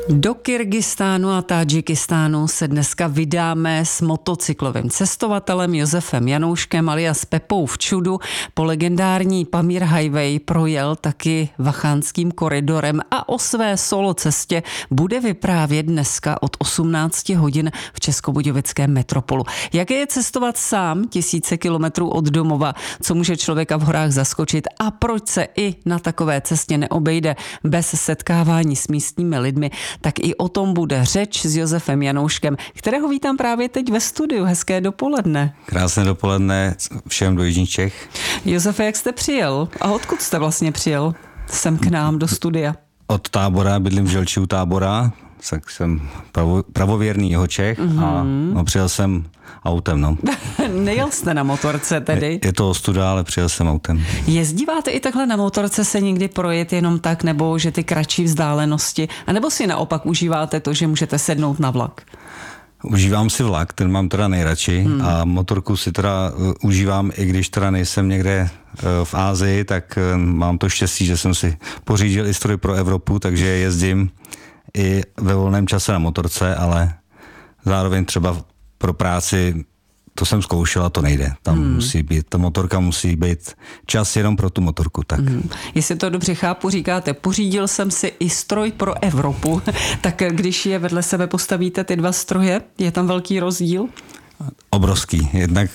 Do Kyrgyzstánu a Tádžikistánu se dneska vydáme s motocyklovým cestovatelem Josefem Janouškem alias Pepou v čudu. Po legendární Pamír Highway projel taky Vachánským koridorem a o své solo cestě bude vyprávět dneska od 18 hodin v Českobudějovickém metropolu. Jak je cestovat sám tisíce kilometrů od domova, co může člověka v horách zaskočit a proč se i na takové cestě neobejde bez setkávání s místními lidmi, tak i o tom bude řeč s Josefem Janouškem, kterého vítám právě teď ve studiu. Hezké dopoledne. Krásné dopoledne všem do Jižních Čech. Josefe, jak jste přijel? A odkud jste vlastně přijel sem k nám do studia? Od Tábora, bydlím v Želči u Tábora, tak jsem pravověrný Jihočech a přijel jsem autem. No. Nejel jste na motorce tedy? Je to ostuda, ale přijel jsem autem. Jezdíváte i takhle na motorce se někdy projet jenom tak, nebo že ty kratší vzdálenosti, anebo si naopak užíváte to, že můžete sednout na vlak? Užívám si vlak, ten mám teda nejradši a motorku si teda užívám, i když teda nejsem někde v Asii, tak mám to štěstí, že jsem si pořídil i stroj pro Evropu, takže jezdím i ve volném čase na motorce, ale zároveň třeba pro práci to jsem zkoušel a to nejde. Tam musí být, ta motorka musí být čas jenom pro tu motorku. Tak. Jestli to dobře chápu, říkáte, pořídil jsem si i stroj pro Evropu, tak když je vedle sebe postavíte ty dva stroje, je tam velký rozdíl? Obrovský. Jednak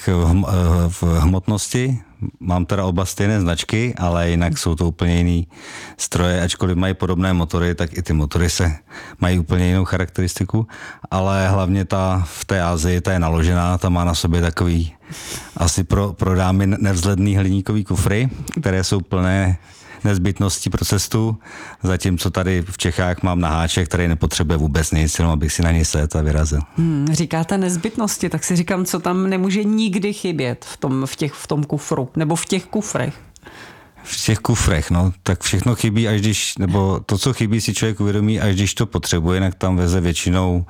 v hmotnosti, mám teda oba stejné značky, ale jinak jsou to úplně jiný stroje, ačkoliv mají podobné motory, tak i ty motory se mají úplně jinou charakteristiku, ale hlavně ta v té Asii, ta je naložená, ta má na sobě takový asi pro dámy nevzhledný hliníkový kufry, které jsou plné nezbytností pro cestu, zatímco tady v Čechách mám naháček, který nepotřebuje vůbec nic, jenom abych si na něj sedl a vyrazil. Říkáte nezbytnosti, tak si říkám, co tam nemůže nikdy chybět v tom kufru, nebo v těch kufrech. V těch kufrech, no, tak všechno chybí, až když, nebo to, co chybí, si člověk uvědomí, až když to potřebuje, jinak tam veze většinou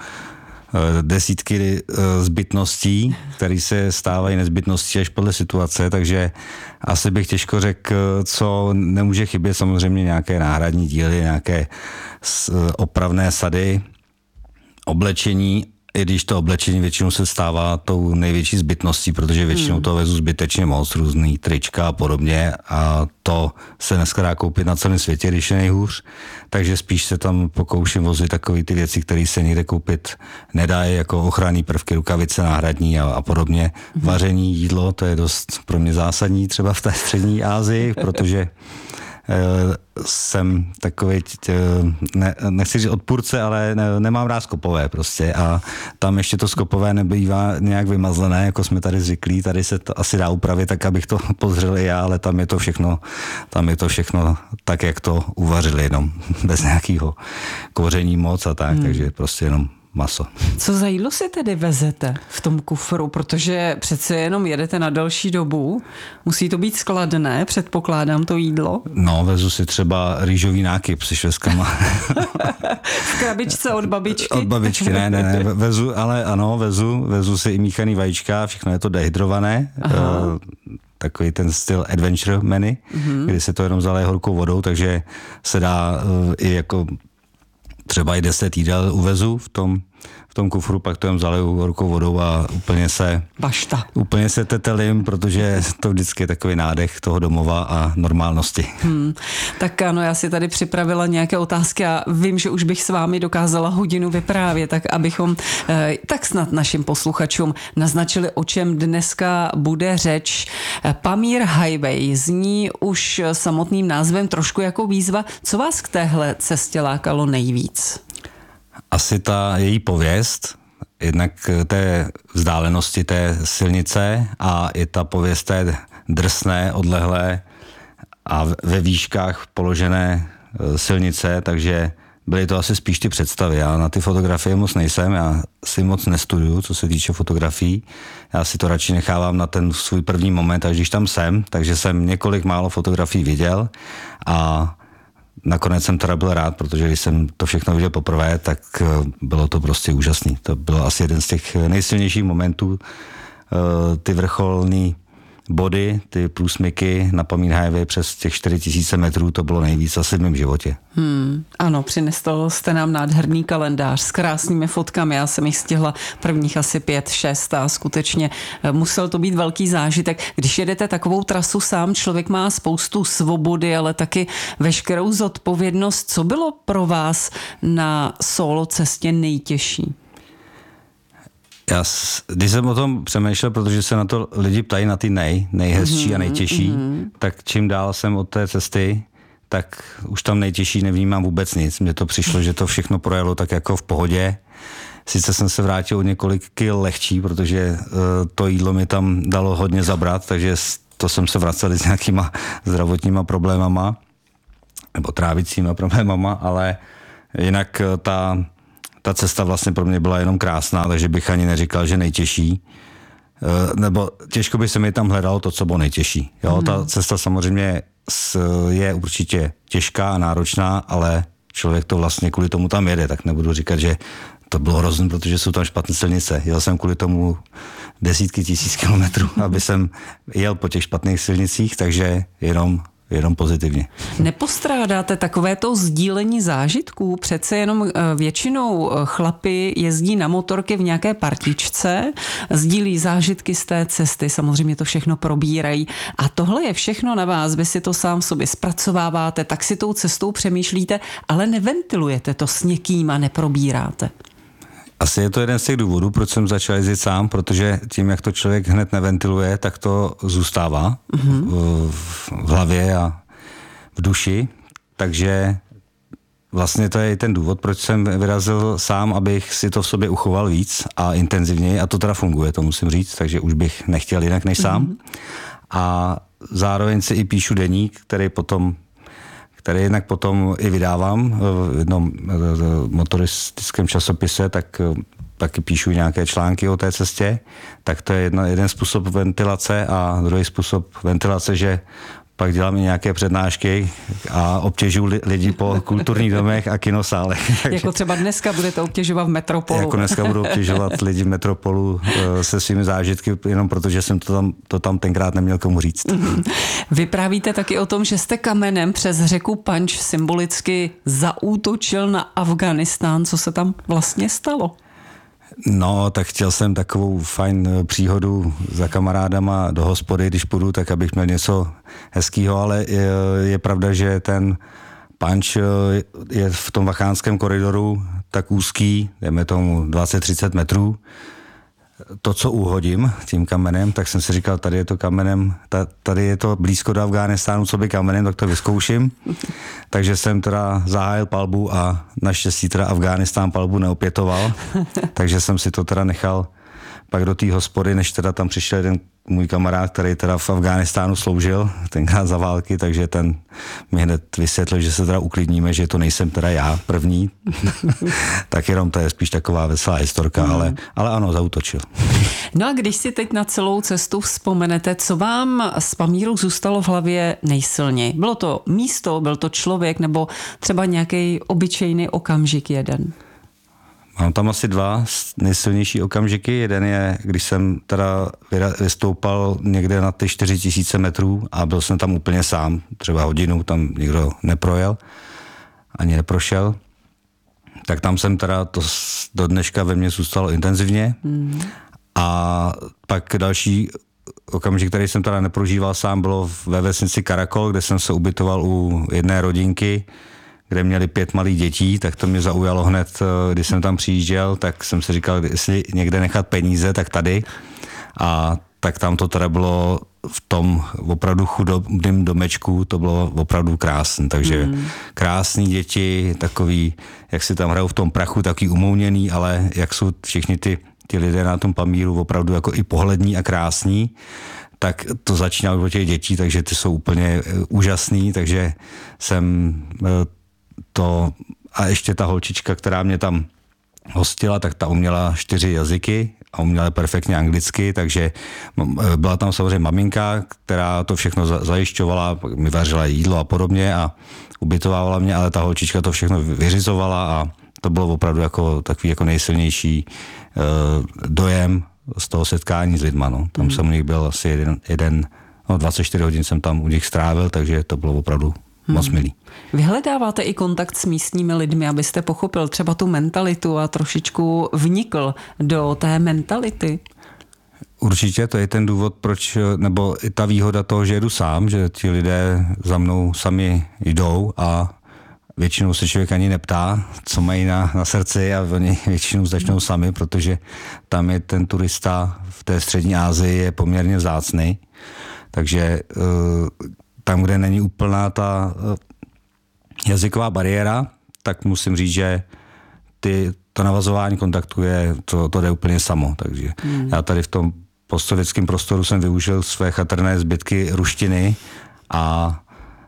desítky zbytností, které se stávají nezbytností až podle situace, takže asi bych těžko řekl, co nemůže chybět, samozřejmě nějaké náhradní díly, nějaké opravné sady, oblečení, i když to oblečení většinou se stává tou největší zbytností, protože většinou to vezu zbytečně moc, různý trička a podobně a to se dneska dá koupit na celém světě, když je nejhůř, takže spíš se tam pokouším vozit takové ty věci, které se nikde koupit nedají, jako ochranný prvky, rukavice náhradní a podobně. Vaření, jídlo, to je dost pro mě zásadní třeba v té střední Asii, protože jsem takovej, nechci říct odpůrce, ale nemám rád skopové prostě a tam ještě to skopové nebývá nějak vymazlené, jako jsme tady zvyklí, tady se to asi dá upravit tak, abych to pozřel i já, ale tam je to všechno tak, jak to uvařili, jenom bez nějakého koření moc a tak, takže prostě jenom maso. Co za jídlo si tedy vezete v tom kufru, protože přece jenom jedete na delší dobu, musí to být skladné, předpokládám to jídlo? No, vezu si třeba rýžový nákyp se švestkama. V krabičce od babičky? Od babičky, ne, vezu, ale ano, vezu si i míchaný vajíčka, všechno je to dehydrované, takový ten styl adventure menu, kdy se to jenom zaleje horkou vodou, takže se dá i jako třeba i 10 jídel uvezu v tom kufru, pak to jen zaleju horkou vodou a úplně se tetelím, protože to vždycky je takový nádech toho domova a normálnosti. Tak ano, já si tady připravila nějaké otázky a vím, že už bych s vámi dokázala hodinu vyprávět, tak abychom tak snad našim posluchačům naznačili, o čem dneska bude řeč. Pamír Highway zní už samotným názvem trošku jako výzva. Co vás k téhle cestě lákalo nejvíc? Asi ta její pověst, jednak té vzdálenosti té silnice a i ta pověst té drsné, odlehlé a ve výškách položené silnice, takže byly to asi spíš ty představy. Já na ty fotografie moc nejsem, já si moc nestuduju, co se týče fotografií. Já si to radši nechávám na ten svůj první moment, až když tam jsem, takže jsem několik málo fotografií viděl a nakonec jsem teda byl rád, protože když jsem to všechno viděl poprvé, tak bylo to prostě úžasný. To bylo asi jeden z těch nejsilnějších momentů, ty vrcholný body, ty průsmyky na Pamír Highway přes těch 4000 metrů, to bylo nejvíc asi v mém životě. Ano, přinesl jste nám nádherný kalendář s krásnými fotkami, já jsem jich stihla prvních asi 5-6 a skutečně musel to být velký zážitek. Když jedete takovou trasu sám, člověk má spoustu svobody, ale taky veškerou zodpovědnost. Co bylo pro vás na solo cestě nejtěžší? Když jsem o tom přemýšlel, protože se na to lidi ptají na ty nejhezčí a nejtěžší, tak čím dál jsem od té cesty, tak už tam nejtěžší nevnímám vůbec nic. Mně to přišlo, že to všechno projelo tak jako v pohodě. Sice jsem se vrátil o několik kil lehčí, protože to jídlo mi tam dalo hodně zabrat, takže to jsem se vracel s nějakýma zdravotníma problémama, nebo trávicíma problémama, ale jinak ta cesta vlastně pro mě byla jenom krásná, takže bych ani neříkal, že nejtěžší. Nebo těžko by se mi tam hledalo to, co bylo nejtěžší. Jo, ta cesta samozřejmě je určitě těžká a náročná, ale člověk to vlastně kvůli tomu tam jede, tak nebudu říkat, že to bylo hrozné, protože jsou tam špatné silnice. Jel jsem kvůli tomu desítky tisíc kilometrů, aby jsem jel po těch špatných silnicích, takže jenom pozitivně. Nepostrádáte takovéto sdílení zážitků? Přece jenom většinou chlapi jezdí na motorky v nějaké partičce, sdílí zážitky z té cesty, samozřejmě to všechno probírají. A tohle je všechno na vás, vy si to sám v sobě zpracováváte, tak si tou cestou přemýšlíte, ale neventilujete to s někým a neprobíráte. Asi je to jeden z těch důvodů, proč jsem začal jezdit sám, protože tím, jak to člověk hned neventiluje, tak to zůstává v hlavě a v duši. Takže vlastně to je ten důvod, proč jsem vyrazil sám, abych si to v sobě uchoval víc a intenzivněji. A to teda funguje, to musím říct, takže už bych nechtěl jinak než sám. A zároveň si i píšu deník, který jednak potom i vydávám v jednom motoristickém časopise, tak taky píšu nějaké články o té cestě, tak to je jeden způsob ventilace a druhý způsob ventilace, že pak dělám i nějaké přednášky a obtěžuji lidi po kulturních domech a kinosálech. Jako třeba dneska budete obtěžovat v Metropolu. Jako dneska budu obtěžovat lidi v Metropolu se svými zážitky, jenom protože jsem to tam tenkrát neměl komu říct. Vyprávíte taky o tom, že jste kamenem přes řeku Panč symbolicky zaútočil na Afghánistán. Co se tam vlastně stalo? No, tak chtěl jsem takovou fajn příhodu za kamarádama do hospody, když půjdu, tak abych měl něco hezkýho, ale je pravda, že ten Panč je v tom vachánském koridoru tak úzký, dejme tomu 20-30 metrů. To, co uhodím tím kamenem, tak jsem si říkal, tady je to kamenem, tady je to blízko do Afghánistánu, co by kamenem, tak to vyzkouším. Takže jsem teda zahájil palbu a naštěstí teda Afghánistán palbu neopětoval, takže jsem si to teda nechal pak do té hospody, než teda tam přišel jeden můj kamarád, který teda v Afghánistánu sloužil, tenkrát za války, takže ten mi hned vysvětlil, že se teda uklidníme, že to nejsem teda já první. Tak jenom to je spíš taková veselá historka, ale ano, zaútočil. No a když si teď na celou cestu vzpomenete, co vám z Pamíru zůstalo v hlavě nejsilněji? Bylo to místo, byl to člověk nebo třeba nějaký obyčejný okamžik jeden? Mám tam asi dva nejsilnější okamžiky. Jeden je, když jsem teda vystoupal někde na ty 4000 metrů a byl jsem tam úplně sám. Třeba hodinu tam nikdo neprojel, ani neprošel. Tak tam jsem teda, to do dneška ve mně zůstalo intenzivně. A pak další okamžik, který jsem teda neprožíval sám, bylo ve vesnici Karakol, kde jsem se ubytoval u jedné rodinky, kde měli 5 malých dětí, tak to mě zaujalo hned, když jsem tam přijížděl, tak jsem si říkal, jestli někde nechat peníze, tak tady. A tak tam to teda bylo v tom opravdu chudobným domečku, to bylo opravdu krásné. Takže krásný děti, takový, jak si tam hrajou v tom prachu, takový umouněný, ale jak jsou všichni ty lidé na tom Pamíru opravdu jako i pohlední a krásní, tak to začínalo od těch dětí, takže ty jsou úplně úžasný, takže jsem to, a ještě ta holčička, která mě tam hostila, tak ta uměla 4 jazyky a uměla perfektně anglicky, takže byla tam samozřejmě maminka, která to všechno zajišťovala, mi vařila jídlo a podobně a ubytovávala mě, ale ta holčička to všechno vyřizovala a to bylo opravdu jako takový jako nejsilnější dojem z toho setkání s lidma. No. Tam jsem u nich byl asi 24 hodin jsem tam u nich strávil, takže to bylo opravdu moc milý. Vyhledáváte i kontakt s místními lidmi, abyste pochopil třeba tu mentalitu a trošičku vnikl do té mentality? Určitě, to je ten důvod, proč, nebo i ta výhoda toho, že jedu sám, že ti lidé za mnou sami jdou a většinou se člověk ani neptá, co mají na srdci a oni většinou začnou sami, protože tam je ten turista v té střední Asii je poměrně vzácný. Takže tam, kde není úplná ta jazyková bariéra, tak musím říct, že to navazování kontaktu to jde úplně samo. Takže já tady v tom postsovětském prostoru jsem využil své chatrné zbytky ruštiny a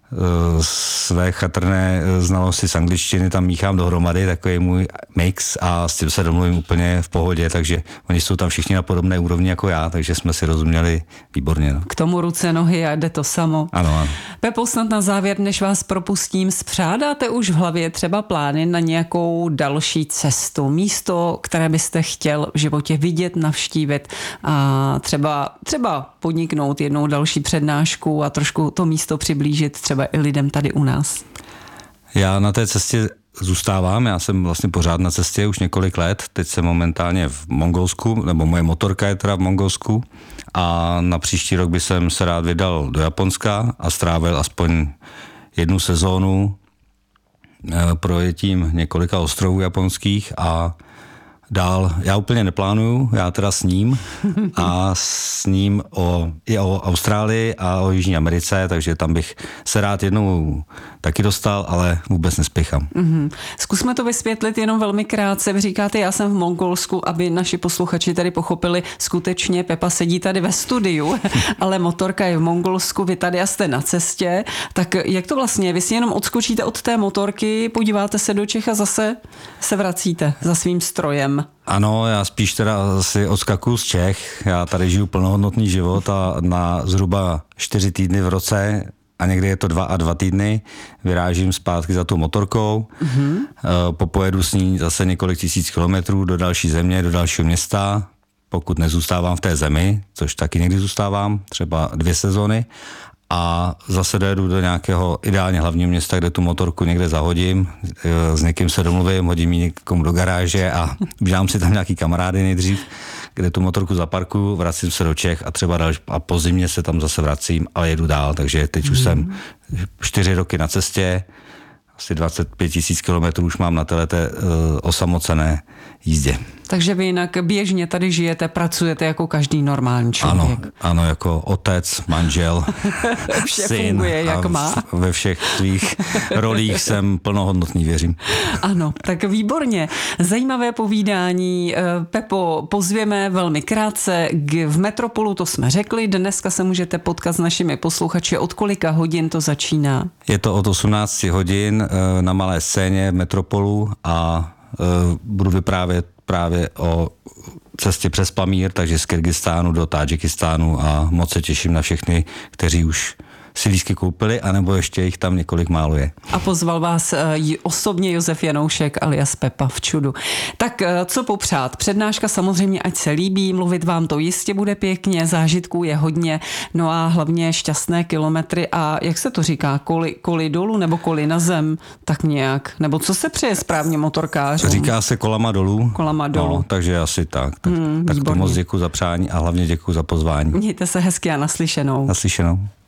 své chatrné znalosti z angličtiny tam míchám dohromady, takový můj mix a s tím se domluvím úplně v pohodě, takže oni jsou tam všichni na podobné úrovni jako já, takže jsme si rozuměli výborně. No. K tomu ruce, nohy a jde to samo. Ano. Pepo, snad na závěr, než vás propustím, spřádáte už v hlavě třeba plány na nějakou další cestu, místo, které byste chtěl v životě vidět, navštívit a třeba podniknout jednou další přednášku a trošku to místo přiblížit třeba i lidem tady u nás? Já na té cestě zůstávám, já jsem vlastně pořád na cestě už několik let, teď jsem momentálně v Mongolsku, nebo moje motorka je teda v Mongolsku a na příští rok bych jsem se rád vydal do Japonska a strávil aspoň jednu sezónu projetím několika ostrovů japonských a dál, já úplně neplánuju, já teda sním a sním i o Austrálii a o Jižní Americe, takže tam bych se rád jednou taky dostal, ale vůbec nespěchám. Zkusme to vysvětlit jenom velmi krátce. Vy říkáte, já jsem v Mongolsku, aby naši posluchači tady pochopili, skutečně Pepa sedí tady ve studiu, ale motorka je v Mongolsku, vy tady jste na cestě, tak jak to vlastně, vy si jenom odskočíte od té motorky, podíváte se do Čech a zase se vracíte za svým strojem? Ano, já spíš teda si odskakuju z Čech. Já tady žiju plnohodnotný život a na zhruba 4 týdny v roce a někdy je to 2 týdny, vyrážím zpátky za tou motorkou, popojedu s ní zase několik tisíc kilometrů do další země, do dalšího města, pokud nezůstávám v té zemi, což taky někdy zůstávám, třeba 2 sezony, a zase dojedu do nějakého ideálně hlavního města, kde tu motorku někde zahodím, s někým se domluvím, hodím ji někomu do garáže a udělám si tam nějaký kamarády nejdřív, kde tu motorku zaparkuju, vracím se do Čech a třeba a po zimě se tam zase vracím a jedu dál, takže teď už jsem 4 roky na cestě, asi 25 tisíc kilometrů už mám na této osamocené jízdě. Takže vy jinak běžně tady žijete, pracujete jako každý normální člověk. Ano, jako otec, manžel, vše syn. Funguje, jak má. Ve všech svých rolích jsem plnohodnotný, věřím. Ano, tak výborně. Zajímavé povídání. Pepo, pozvěme velmi krátce. V Metropolu to jsme řekli. Dneska se můžete potkat s našimi posluchači. Od kolika hodin to začíná? Je to od 18 hodin na malé scéně v Metropolu a budu vyprávět právě o cestě přes Pamír, takže z Kyrgyzstánu do Tádžikistánu a moc se těším na všechny, kteří už si lístky koupili, anebo ještě jich tam několik málo je. A pozval vás osobně Josef Janoušek alias Pepa v čudu. Tak co popřát? Přednáška samozřejmě, ať se líbí, mluvit vám to jistě bude pěkně, zážitků je hodně, no a hlavně šťastné kilometry a jak se to říká, koli dolů nebo koli na zem, tak nějak, nebo co se přeje správně motorkářům? Říká se kolama dolů. Kolama dolů. No, takže asi tak. Tak to moc děkuji za přání a hlavně děkuji za pozvání. Mějte se hezky a naslyšenou. Naslyšenou.